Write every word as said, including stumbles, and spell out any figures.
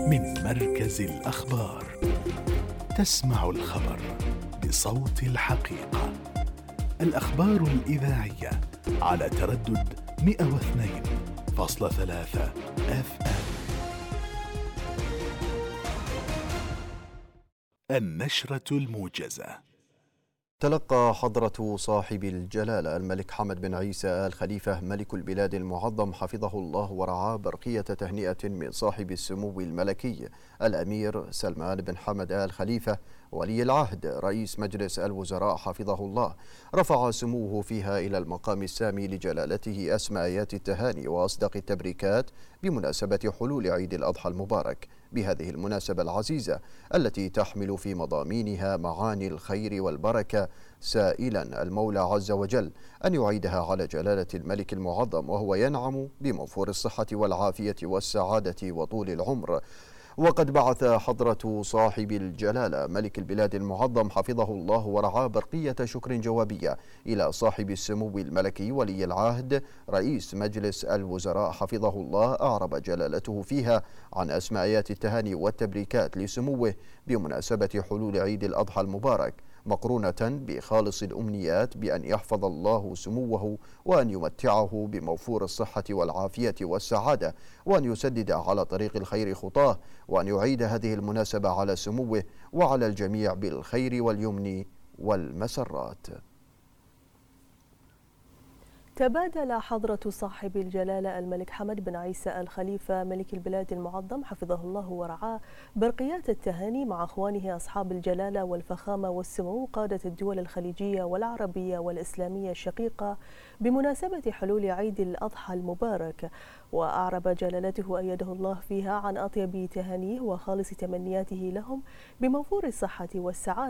من مركز الأخبار. تسمع الخبر بصوت الحقيقة. الأخبار الإذاعية على تردد مئة واثنين فاصلة ثلاثة أف أم. النشرة الموجزة. تلقى حضرة صاحب الجلالة الملك حمد بن عيسى آل خليفة ملك البلاد المعظم حفظه الله ورعاه برقية تهنئة من صاحب السمو الملكي الأمير سلمان بن حمد آل خليفة ولي العهد رئيس مجلس الوزراء حفظه الله. رفع سموه فيها إلى المقام السامي لجلالته أسمى آيات التهاني وأصدق التبريكات بمناسبة حلول عيد الأضحى المبارك بهذه المناسبة العزيزة التي تحمل في مضامينها معاني الخير والبركة، سائلا المولى عز وجل أن يعيدها على جلالة الملك المعظم وهو ينعم بموفور الصحة والعافية والسعادة وطول العمر. وقد بعث حضرة صاحب الجلالة ملك البلاد المعظم حفظه الله ورعاه برقية شكر جوابية إلى صاحب السمو الملكي ولي العهد رئيس مجلس الوزراء حفظه الله، أعرب جلالته فيها عن أسمى آيات التهاني والتبريكات لسموه بمناسبة حلول عيد الأضحى المبارك، مقرونة بخالص الأمنيات بأن يحفظ الله سموه وأن يمتعه بموفور الصحة والعافية والسعادة، وأن يسدد على طريق الخير خطاه، وأن يعيد هذه المناسبة على سموه وعلى الجميع بالخير واليمن والمسرات. تبادل حضرة صاحب الجلالة الملك حمد بن عيسى آل خليفة ملك البلاد المعظم حفظه الله ورعاه برقيات التهاني مع أخوانه أصحاب الجلالة والفخامة والسمو قادة الدول الخليجية والعربية والإسلامية الشقيقة بمناسبة حلول عيد الأضحى المبارك. وأعرب جلالته أيده الله فيها عن أطيب تهانيه وخالص تمنياته لهم بموفور الصحة والسعادة